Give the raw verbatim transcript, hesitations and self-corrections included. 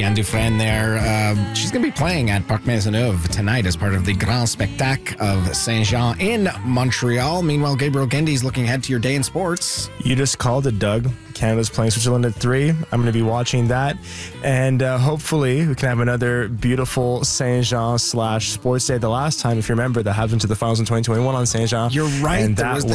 Marianne Dufresne there. Uh, she's going to be playing at Parc Maisonneuve tonight as part of the Grand Spectacle of Saint-Jean in Montreal. Meanwhile, Gabriel Gendy's looking ahead to your day in sports. You just called it, Doug. Canada's playing Switzerland at three. I'm going to be watching that. And uh, hopefully we can have another beautiful Saint-Jean slash sports day. The last time, if you remember, that happened to the finals in twenty twenty-one on Saint-Jean. You're right. And there that was, was,